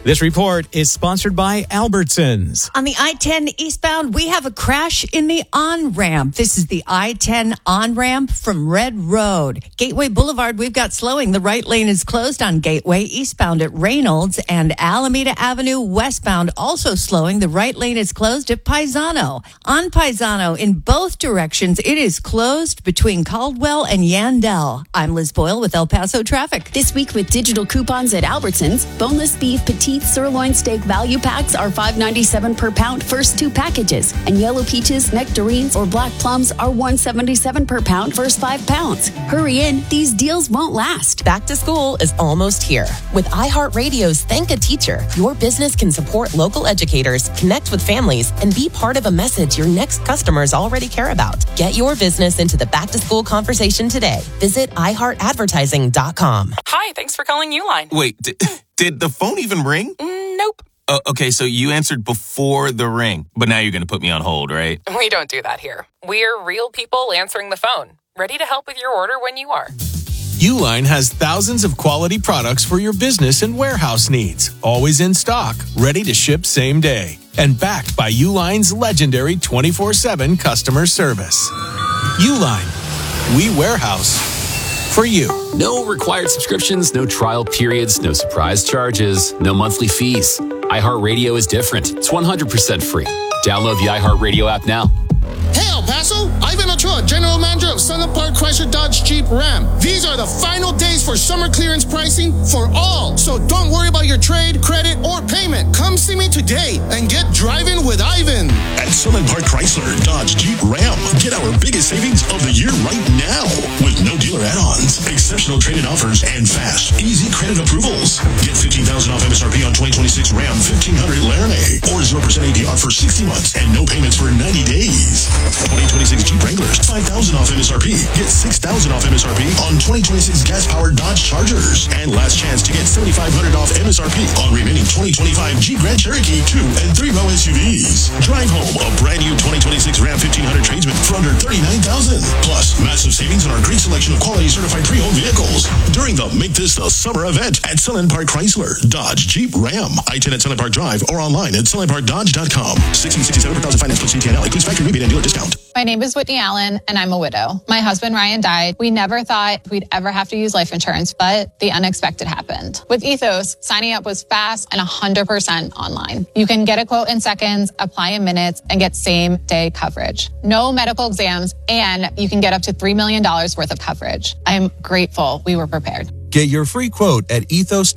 This report is sponsored by Albertsons. On the I-10 eastbound, we have a crash in the on-ramp. This is the I-10 on-ramp from Red Road. Gateway Boulevard, we've got slowing. The right lane is closed on Gateway eastbound at Reynolds, and Alameda Avenue westbound also slowing. The right lane is closed at Paisano. On Paisano, in both directions, it is closed between Caldwell and Yandell. I'm Liz Boyle with El Paso Traffic. This week with digital coupons at Albertsons, boneless beef petite sirloin steak value packs are $5.97 per pound, first 2 packages. And yellow peaches, nectarines, or black plums are $1.77 per pound, first 5 pounds. Hurry in, these deals won't last. Back to school is almost here. With iHeartRadio's Thank a Teacher, your business can support local educators, connect with families, and be part of a message your next customers already care about. Get your business into the back to school conversation today. Visit iHeartAdvertising.com. Hi, thanks for calling Uline. Wait, did the phone even ring? Nope. Okay, so you answered before the ring, but now you're going to put me on hold, right? We don't do that here. We're real people answering the phone, ready to help with your order when you are. Uline has thousands of quality products for your business and warehouse needs. Always in stock, ready to ship same day. And backed by Uline's legendary 24/7 customer service. Uline, we warehouse for you. No required subscriptions, no trial periods, no surprise charges, no monthly fees. iHeartRadio is different. It's 100% free. Download the iHeartRadio app now. Hey, El Paso, Ivan Ochoa, General Manager of Sunland Park Chrysler Dodge Jeep Ram. These are the final days for summer clearance pricing for all. So don't worry about your trade, credit, or payment. Come see me today and get driving with Ivan. At Sunland Park Chrysler Dodge Jeep Ram, get our biggest savings of the year right now. With no dealer add-ons, exceptional trade-in offers, and fast, easy credit approvals. Get $15,000 off MSRP on 2026 Ram 1500 Laramie. Or 0% APR for 60 months and no payments for 90 days. 2026 Jeep Wranglers, $5,000 off MSRP. Get $6,000 off MSRP on 2026 gas-powered Dodge Chargers. And last chance to get $7,500 off MSRP on remaining 2025 Jeep Grand Cherokee 2 and 3-row SUVs. Drive home a brand new 2026 Ram 1500 Tradesman for under $39,000. Plus, massive savings on our great selection of quality certified pre-owned vehicles during the Make This the Summer event at Sunland Park Chrysler Dodge Jeep Ram. I-10 at Sunland Park Drive or online at sunlandparkdodge.com. 1667 per thousand finance plus CTNL includes factory rebate and dealer discount. My name is Whitney Allen, and I'm a widow. My husband, Ryan, died. We never thought we'd ever have to use life insurance, but the unexpected happened. With Ethos, signing up was fast and 100% online. You can get a quote in seconds, apply in minutes, and get same-day coverage. No medical exams, and you can get up to $3 million worth of coverage. I'm grateful we were prepared. Get your free quote at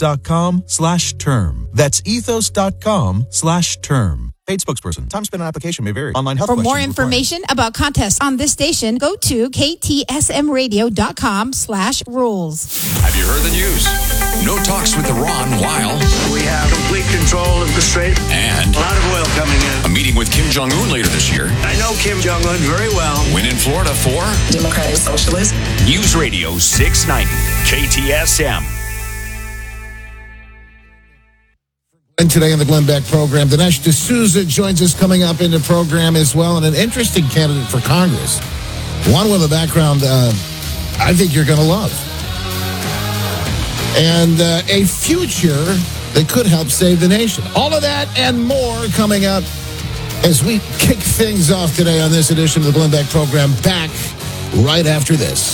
ethos.com/term. That's ethos.com/term. Paid spokesperson. Time spent on application may vary. Online health For questions more information about contests on this station, go to ktsmradio.com/rules. Have you heard the news? No talks with Iran while we have complete control of the strait and a lot of oil coming in. A meeting with Kim Jong-un later this year. I know Kim Jong-un very well. Win in Florida for Democratic Socialist. News Radio 690 KTSM. And today on the Glenn Beck program, Dinesh D'Souza joins us coming up in the program as well, and an interesting candidate for Congress. One with a background I think you're going to love. And a future that could help save the nation. All of that and more coming up as we kick things off today on this edition of the Glenn Beck program. Back right after this.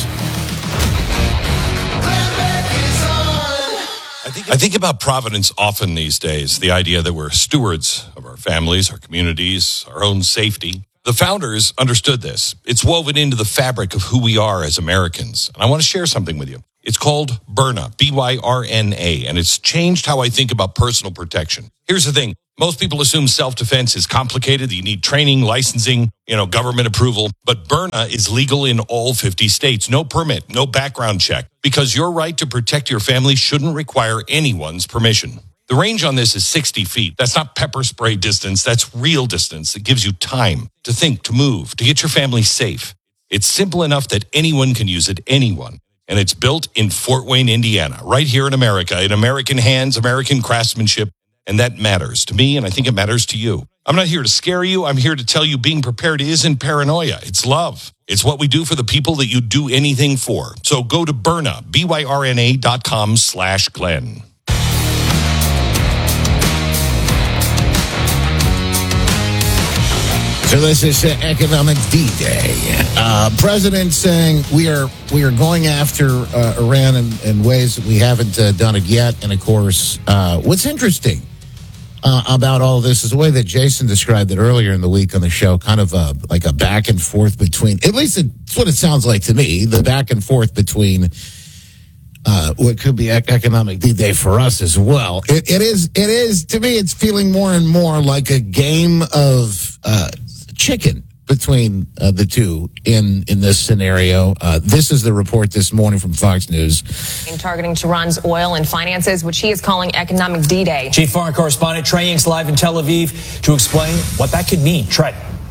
I think about Providence often these days, the idea that we're stewards of our families, our communities, our own safety. The founders understood this. It's woven into the fabric of who we are as Americans. And I want to share something with you. It's called Byrna, B-Y-R-N-A, and it's changed how I think about personal protection. Here's the thing. Most people assume self-defense is complicated. You need training, licensing, government approval. But Byrna is legal in all 50 states. No permit, no background check. Because your right to protect your family shouldn't require anyone's permission. The range on this is 60 feet. That's not pepper spray distance. That's real distance. It gives you time to think, to move, to get your family safe. It's simple enough that anyone can use it, anyone. And it's built in Fort Wayne, Indiana, right here in America, in American hands, American craftsmanship. And that matters to me, and I think it matters to you. I'm not here to scare you. I'm here to tell you being prepared isn't paranoia. It's love. It's what we do for the people that you do anything for. So go to Byrna, BYRNA.com/Glenn. So this is Economic D-Day. President saying we are going after Iran in ways that we haven't done it yet. And, of course, what's interesting about all this is the way that Jason described it earlier in the week on the show, kind of like a back and forth between, at least it's what it sounds like to me, the back and forth between what could be Economic D-Day for us as well. It is, to me, it's feeling more and more like a game of chicken between the two in this scenario. This is the report this morning from Fox News. Targeting Tehran's oil and finances, which he is calling Economic D-Day. Chief Foreign Correspondent Trey Ying's live in Tel Aviv to explain what that could mean. Trey.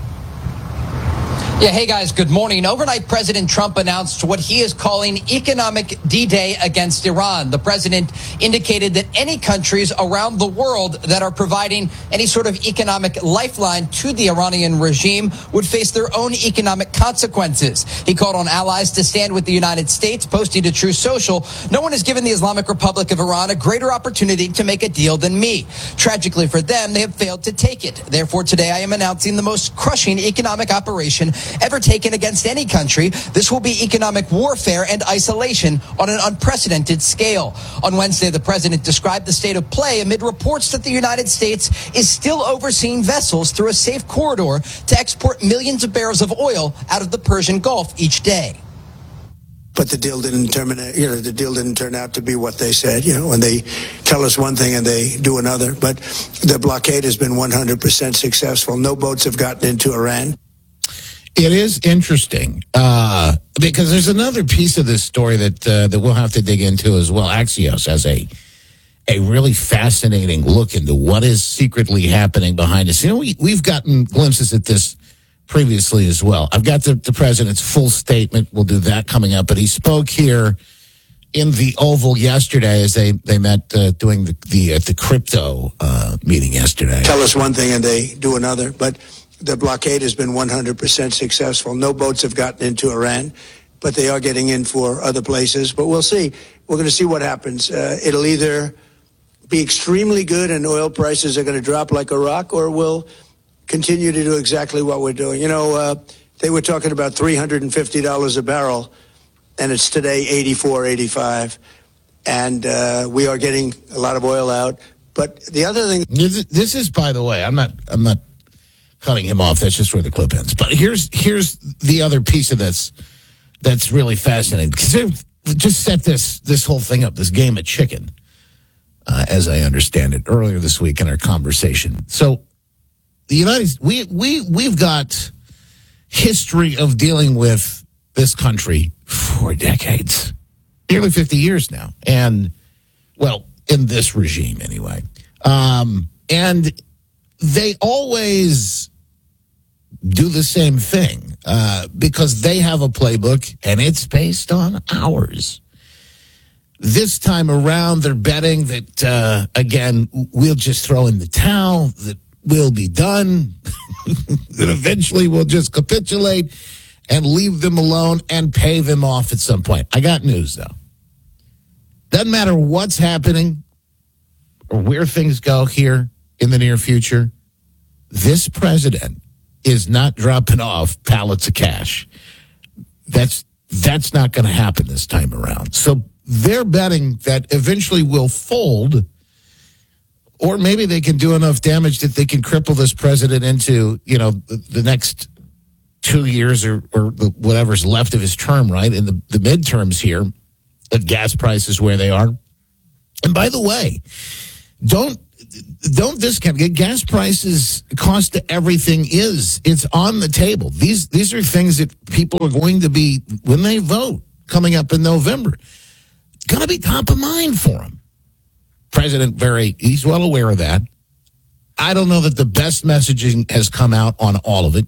Yeah, hey guys, good morning. Overnight, President Trump announced what he is calling Economic D-Day against Iran. The president indicated that any countries around the world that are providing any sort of economic lifeline to the Iranian regime would face their own economic consequences. He called on allies to stand with the United States, posting to Truth Social, "No one has given the Islamic Republic of Iran a greater opportunity to make a deal than me. Tragically for them, they have failed to take it. Therefore, today I am announcing the most crushing economic operation ever taken against any country. This will be economic warfare and isolation on an unprecedented scale." On Wednesday, the president described the state of play amid reports that the United States is still overseeing vessels through a safe corridor to export millions of barrels of oil out of the Persian Gulf each day. But the deal didn't terminate. The deal didn't turn out to be what they said. When they tell us one thing and they do another. But the blockade has been 100% successful. No boats have gotten into Iran. It is interesting because there's another piece of this story that we'll have to dig into as well. Axios has a really fascinating look into what is secretly happening behind us. We've gotten glimpses at this previously as well. I've got the president's full statement. We'll do that coming up. But he spoke here in the Oval yesterday as they met doing the crypto meeting yesterday. Tell us one thing and they do another. But the blockade has been 100% successful. No boats have gotten into Iran, but they are getting in for other places. But we'll see. We're going to see what happens. It'll either be extremely good and oil prices are going to drop like a rock, or we'll continue to do exactly what we're doing. They were talking about $350 a barrel, and it's today $84, $85. And we are getting a lot of oil out. But the other thing... This is, by the way, I'm not cutting him off. That's just where the clip ends. But here's the other piece of this that's really fascinating. Because they've just set this whole thing up, this game of chicken, as I understand it, earlier this week in our conversation. So the we've got history of dealing with this country for decades, nearly 50 years now, and well, in this regime anyway, and they always do the same thing because they have a playbook and it's based on ours. This time around, they're betting that, again, we'll just throw in the towel, that we'll be done, that eventually we'll just capitulate and leave them alone and pay them off at some point. I got news, though. Doesn't matter what's happening or where things go here in the near future, this president is not dropping off pallets of cash. That's not going to happen this time around. So they're betting that eventually we'll fold, or maybe they can do enough damage that they can cripple this president into, the next 2 years or whatever's left of his term, right? In the midterms here, at gas prices where they are. And by the way, don't discount gas prices. Cost of everything it's on the table. These are things that people are going to be, when they vote coming up in November, going to be top of mind for them. President he's well aware of that. I don't know that the best messaging has come out on all of it.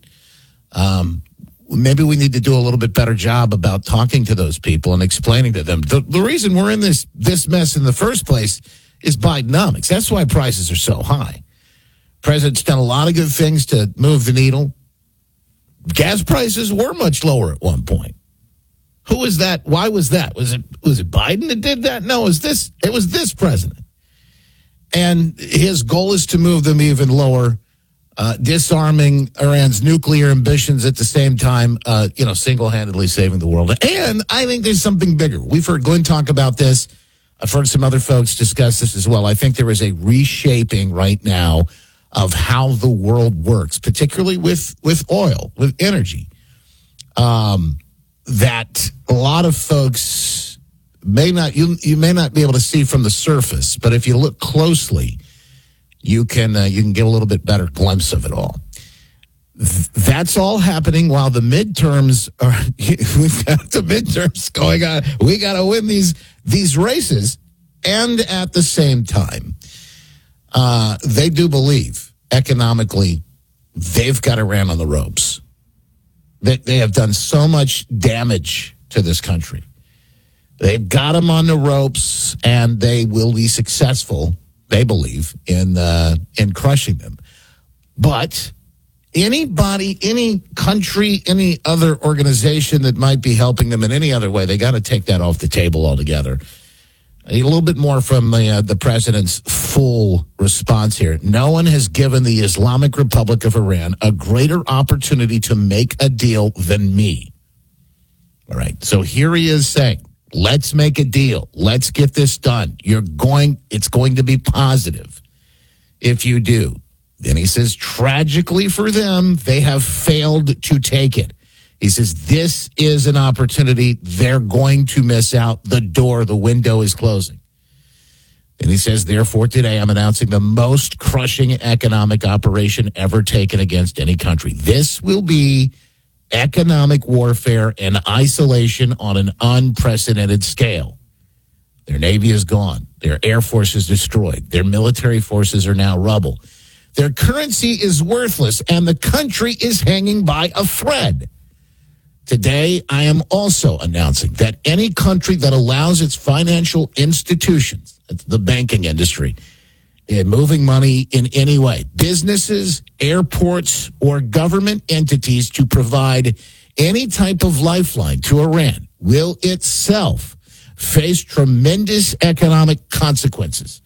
Maybe we need to do a little bit better job about talking to those people and explaining to them. The reason we're in this mess in the first place is Bidenomics. That's why prices are so high. President's done a lot of good things to move the needle. Gas prices were much lower at one point. Who was that? Why was that? Was it Biden that did that? No, it was this president. And his goal is to move them even lower disarming Iran's nuclear ambitions at the same time, single-handedly saving the world. And I think there's something bigger. We've heard Glenn talk about this. I've heard some other folks discuss this as well. I think there is a reshaping right now of how the world works, particularly with oil, with energy, that a lot of folks may not, you may not be able to see from the surface, but if you look closely, you can get a little bit better glimpse of it all. That's all happening while the midterms are. We've got the midterms going on. We got to win these races, and at the same time, they do believe economically they've got Iran on the ropes. They have done so much damage to this country. They've got them on the ropes, and they will be successful, they believe, in crushing them. But anybody, any country, any other organization that might be helping them in any other way, they got to take that off the table altogether. I need a little bit more from the president's full response here. No one has given the Islamic Republic of Iran a greater opportunity to make a deal than me. All right. So here he is saying, let's make a deal. Let's get this done. It's going to be positive if you do. Then he says, tragically for them, they have failed to take it. He says, this is an opportunity they're going to miss out. The window is closing. And he says, therefore, today I'm announcing the most crushing economic operation ever taken against any country. This will be economic warfare and isolation on an unprecedented scale. Their Navy is gone. Their Air Force is destroyed. Their military forces are now rubble. Their currency is worthless, and the country is hanging by a thread. Today, I am also announcing that any country that allows its financial institutions, the banking industry, in moving money in any way, businesses, airports, or government entities to provide any type of lifeline to Iran will itself face tremendous economic consequences.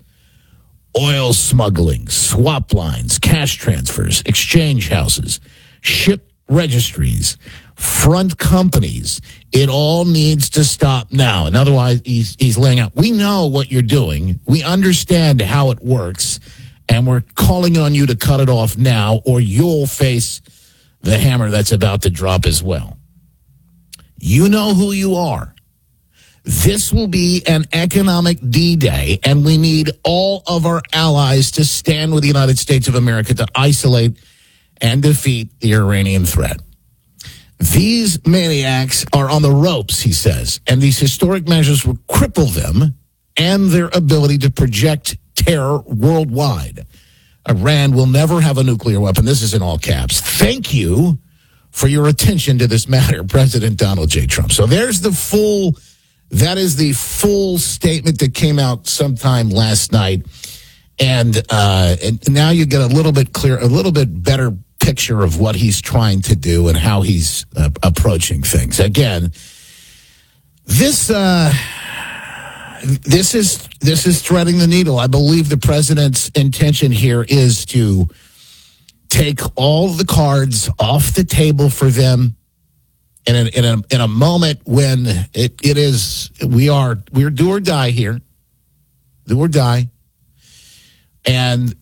Oil smuggling, swap lines, cash transfers, exchange houses, ship registries, front companies. It all needs to stop now. And otherwise, he's laying out, we know what you're doing. We understand how it works. And we're calling on you to cut it off now, or you'll face the hammer that's about to drop as well. You know who you are. This will be an economic D-Day, and we need all of our allies to stand with the United States of America to isolate and defeat the Iranian threat. These maniacs are on the ropes, he says, and these historic measures will cripple them and their ability to project terror worldwide. Iran will never have a nuclear weapon. This is in all caps. Thank you for your attention to this matter, President Donald J. Trump. So that is the full statement that came out sometime last night. And now you get a little bit better picture of what he's trying to do and how he's approaching things. Again, this is threading the needle. I believe the president's intention here is to take all the cards off the table for them in a moment when we're do or die here, do or die, and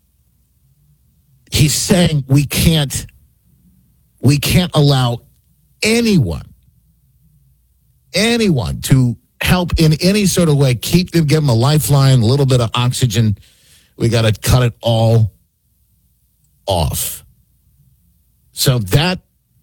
he's saying we can't allow anyone to help in any sort of way, give them a lifeline, a little bit of oxygen. We got to cut it all off. So that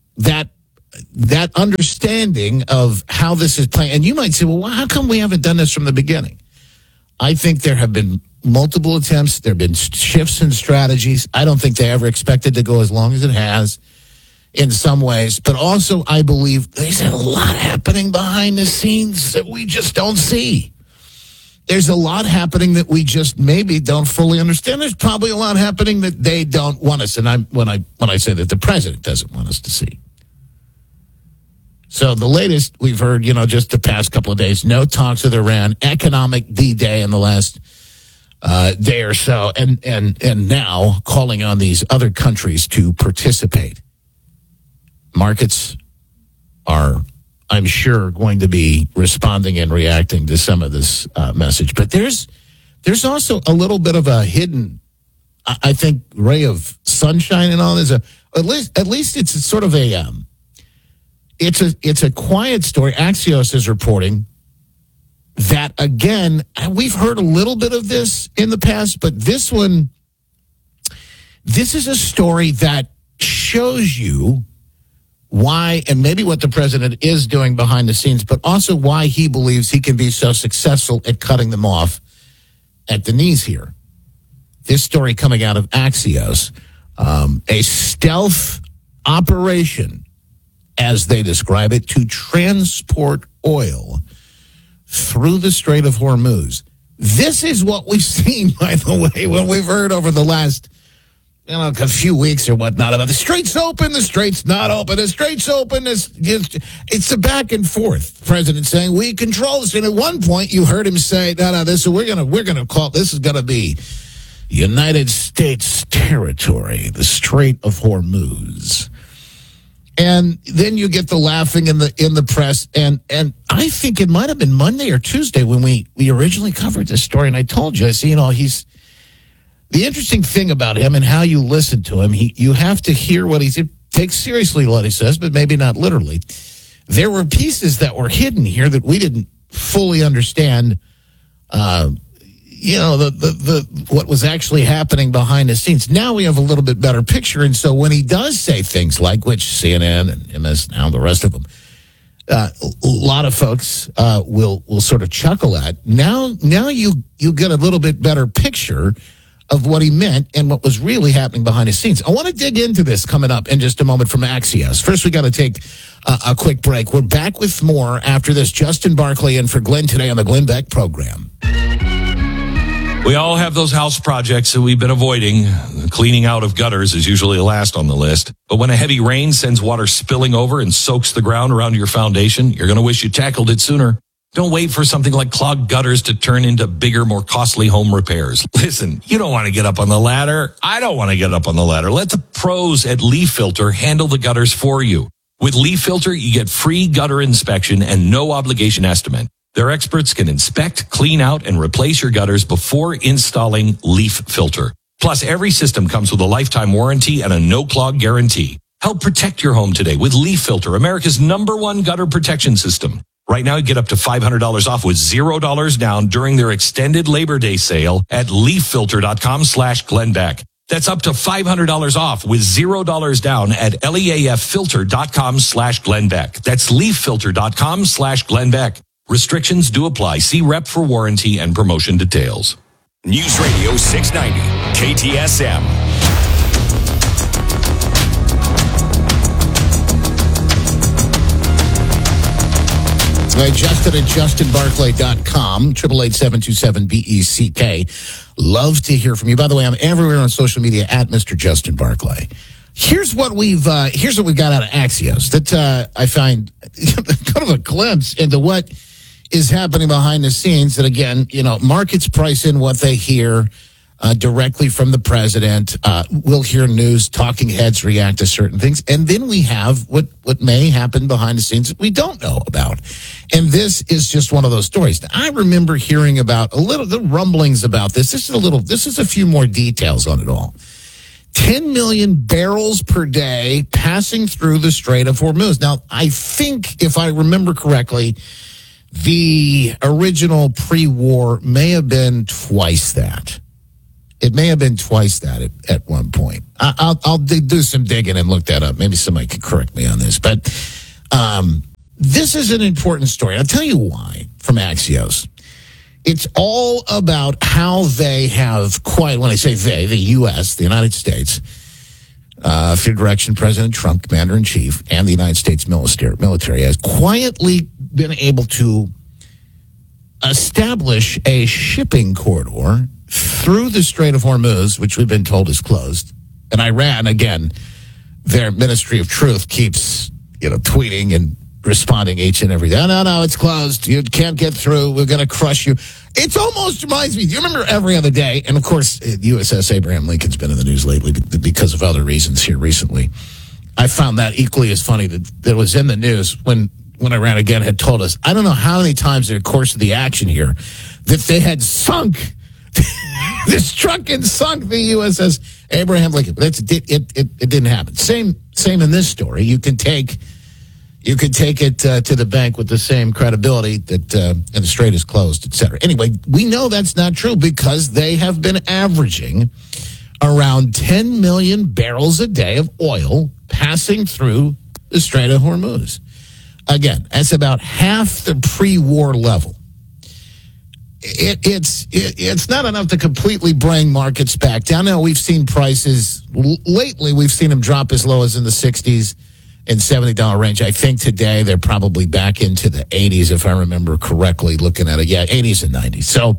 understanding of how this is playing, and you might say, well, how come we haven't done this from the beginning? I think there have been multiple attempts. There have been shifts in strategies. I don't think they ever expected to go as long as it has in some ways. But also, I believe there's a lot happening behind the scenes that we just don't see. There's a lot happening that we just maybe don't fully understand. There's probably a lot happening that they don't want us. And when I say that the president doesn't want us to see. So the latest we've heard, just the past couple of days, no talks with Iran, economic D-Day in the last day or so, and now calling on these other countries to participate. Markets are, I'm sure, going to be responding and reacting to some of this message. But there's also a little bit of a hidden, I think, ray of sunshine in all this. At least it's sort of a it's a quiet story. Axios is reporting that, again, we've heard a little bit of this in the past, but this is a story that shows you why, and maybe what the president is doing behind the scenes, but also why he believes he can be so successful at cutting them off at the knees here. This story coming out of Axios, a stealth operation, as they describe it, to transport oil through the Strait of Hormuz. This is what we've seen, by the way, when we've heard over the last, a few weeks or whatnot about the strait's open, the strait's not open, the strait's open. It's a back and forth. President saying we control this, and at one point you heard him say, "No, we're gonna call this is gonna be United States territory, the Strait of Hormuz." And then you get the laughing in the press, and I think it might have been Monday or Tuesday when we originally covered this story, and I told you, he's the interesting thing about him and how you listen to him. You have to hear what he takes seriously what he says, but maybe not literally. There were pieces that were hidden here that we didn't fully understand. What was actually happening behind the scenes. Now we have a little bit better picture, and so when he does say things like, which CNN and MS Now, the rest of them, a lot of folks will sort of chuckle at. Now you get a little bit better picture of what he meant and what was really happening behind the scenes. I want to dig into this coming up in just a moment from Axios. First, we got to take a quick break. We're back with more after this. Justin Barclay in for Glenn today on the Glenn Beck program. We all have those house projects that we've been avoiding. Cleaning out of gutters is usually last on the list. But when a heavy rain sends water spilling over and soaks the ground around your foundation, you're going to wish you tackled it sooner. Don't wait for something like clogged gutters to turn into bigger, more costly home repairs. Listen, you don't want to get up on the ladder. I don't want to get up on the ladder. Let the pros at Leaf Filter handle the gutters for you. With Leaf Filter, you get free gutter inspection and no obligation estimate. Their experts can inspect, clean out, and replace your gutters before installing Leaf Filter. Plus, every system comes with a lifetime warranty and a no-clog guarantee. Help protect your home today with Leaf Filter, America's #1 gutter protection system. Right now, you get up to $500 off with $0 down during their extended Labor Day sale at leaffilter.com/GlennBeck. That's up to $500 off with $0 down at leaffilter.com/GlennBeck. That's leaffilter.com/GlennBeck. Restrictions do apply. See rep for warranty and promotion details. News Radio 690, KTSM. Justin at JustinBarclay.com, 888-727-BECK. Love to hear from you. By the way, I'm everywhere on social media at Mr. Justin Barclay. Here's what we've got out of Axios that I find kind of a glimpse into what is happening behind the scenes. That again, markets price in what they hear directly from the president. We'll hear news, talking heads react to certain things. And then we have what may happen behind the scenes that we don't know about. And this is just one of those stories. Now, I remember hearing about the rumblings about this. This is a few more details on it all. 10 million barrels per day passing through the Strait of Hormuz. Now, I think, if I remember correctly, the original pre-war may have been twice that. It may have been twice that at one point. I'll do some digging and look that up. Maybe somebody could correct me on this. But this is an important story. I'll tell you why from Axios. It's all about how they have when I say they, the U.S., the United States, through direction President Trump, Commander-in-Chief, and the United States military has quietly been able to establish a shipping corridor through the Strait of Hormuz, which we've been told is closed. And Iran, again, their Ministry of Truth keeps, tweeting and responding each and every day. No, it's closed. You can't get through. We're going to crush you. It almost reminds me. Do you remember Every Other Day? And of course, USS Abraham Lincoln's been in the news lately because of other reasons here recently. I found that equally as funny that was in the news when Iran again had told us, I don't know how many times in the course of the action here, that they had sunk this truck and sunk the USS Abraham Lincoln. It didn't happen. Same in this story. You can take it to the bank with the same credibility that and the strait is closed, et cetera. Anyway, we know that's not true because they have been averaging around 10 million barrels a day of oil passing through the Strait of Hormuz. Again, that's about half the pre-war level. It's not enough to completely bring markets back down. Now, we've seen prices lately. We've seen them drop as low as in the 60s and $70 range. I think today they're probably back into the 80s, if I remember correctly, looking at it. Yeah, 80s and 90s. So,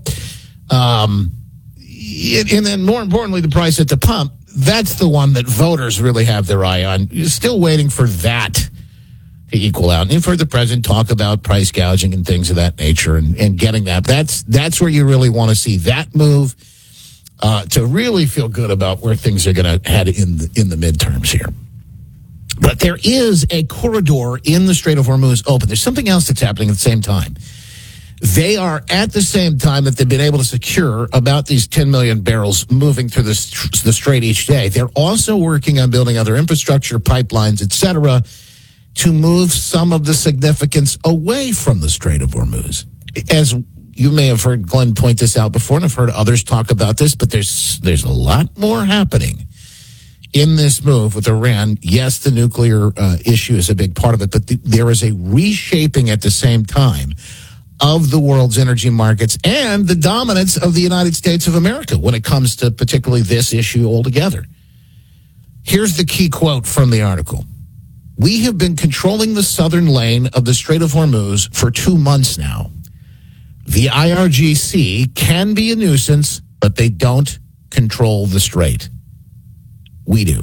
and then more importantly, the price at the pump, that's the one that voters really have their eye on. You're still waiting for that to equal out. And you've heard the president talk about price gouging and things of that nature and getting that. That's where you really want to see that move to really feel good about where things are going to head in the midterms here. But there is a corridor in the Strait of Hormuz open. There's something else that's happening at the same time. They are, at the same time that they've been able to secure about these 10 million barrels moving through the strait each day, they're also working on building other infrastructure, pipelines, et cetera, to move some of the significance away from the Strait of Hormuz. As you may have heard Glenn point this out before, and I've heard others talk about this, but there's a lot more happening in this move with Iran. Yes, the nuclear issue is a big part of it, but there is a reshaping at the same time of the world's energy markets and the dominance of the United States of America when it comes to particularly this issue altogether. Here's the key quote from the article. We have been controlling the southern lane of the Strait of Hormuz for 2 months now. The IRGC can be a nuisance, but they don't control the strait. We do.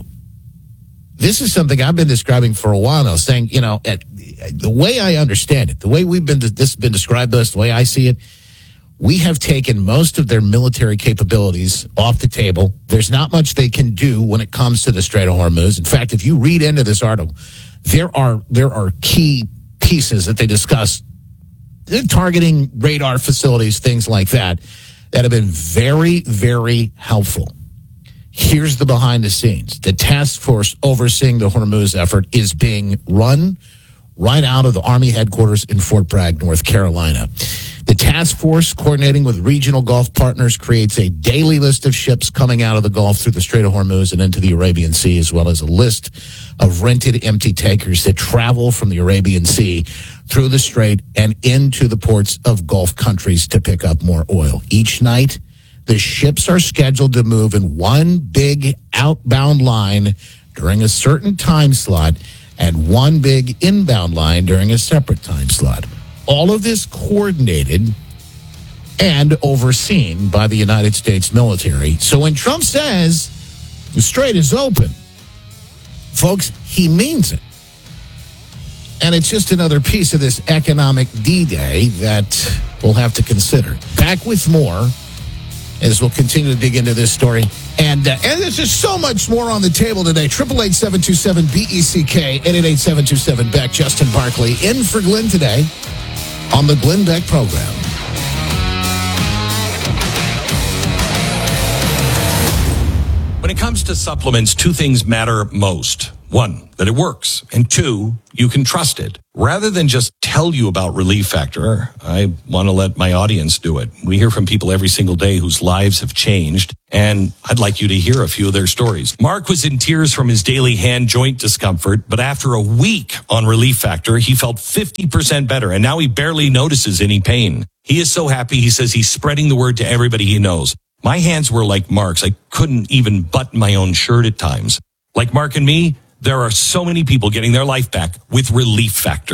This is something I've been describing for a while now, saying, the way I understand it, the way this has been described to us, the way I see it, we have taken most of their military capabilities off the table. There's not much they can do when it comes to the Strait of Hormuz. In fact, if you read into this article, there are key pieces that they discuss, targeting radar facilities, things like that have been very, very helpful. Here's the behind the scenes. The task force overseeing the Hormuz effort is being run right out of the Army headquarters in Fort Bragg, North Carolina. The task force, coordinating with regional Gulf partners, creates a daily list of ships coming out of the Gulf through the Strait of Hormuz and into the Arabian Sea, as well as a list of rented empty tankers that travel from the Arabian Sea through the Strait and into the ports of Gulf countries to pick up more oil. Each night, the ships are scheduled to move in one big outbound line during a certain time slot and one big inbound line during a separate time slot. All of this coordinated and overseen by the United States military. So when Trump says the strait is open, folks, he means it. And it's just another piece of this economic D-Day that we'll have to consider. Back with more as we'll continue to dig into this story. And there's just so much more on the table today. 888-727-BECK, 888-727-BECK. Justin Barkley in for Glenn today on the Glenn Beck program. When it comes to supplements, two things matter most. One, that it works. And two, you can trust it. Rather than just tell you about Relief Factor, I want to let my audience do it. We hear from people every single day whose lives have changed, and I'd like you to hear a few of their stories. Mark was in tears from his daily hand joint discomfort, but after a week on Relief Factor, he felt 50% better, and now he barely notices any pain. He is so happy, he says he's spreading the word to everybody he knows. My hands were like Mark's. I couldn't even button my own shirt at times. Like Mark and me, there are so many people getting their life back with Relief Factor.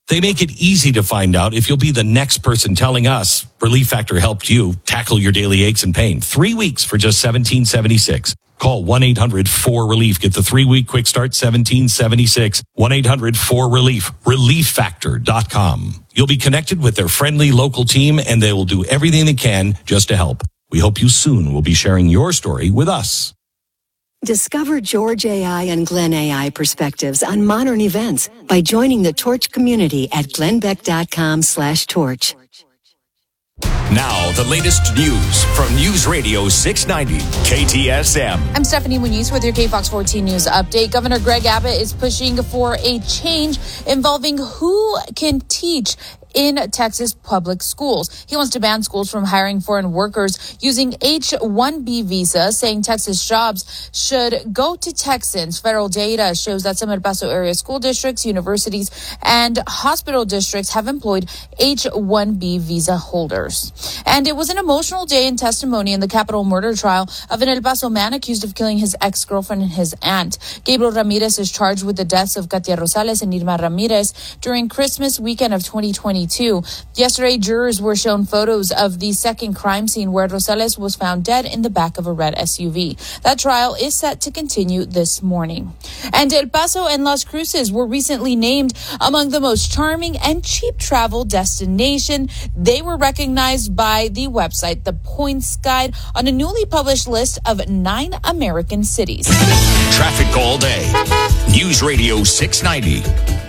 They make it easy to find out if you'll be the next person telling us Relief Factor helped you tackle your daily aches and pain. 3 weeks for just $17.76. Call 1-800-4RELIEF. Get the 3-week quick start, $17.76. 1-800-4RELIEF. ReliefFactor.com. You'll be connected with their friendly local team, and they will do everything they can just to help. We hope you soon will be sharing your story with us. Discover George AI and Glenn AI perspectives on modern events by joining the Torch community at glennbeck.com/torch. Now, the latest news from News Radio 690 KTSM. I'm Stephanie Muniz with your KFOX 14 News update. Governor Greg Abbott is pushing for a change involving who can teach in Texas public schools. He wants to ban schools from hiring foreign workers using H-1B visas, saying Texas jobs should go to Texans. Federal data shows that some El Paso area school districts, universities, and hospital districts have employed H-1B visa holders. And it was an emotional day in testimony in the capital murder trial of an El Paso man accused of killing his ex-girlfriend and his aunt. Gabriel Ramirez is charged with the deaths of Katia Rosales and Irma Ramirez during Christmas weekend of 2022. Yesterday, jurors were shown photos of the second crime scene where Rosales was found dead in the back of a red SUV. That trial is set to continue this morning. And El Paso and Las Cruces were recently named among the most charming and cheap travel destination. They were recognized by the website The Points Guide on a newly published list of 9 American cities. Traffic all day. News Radio 690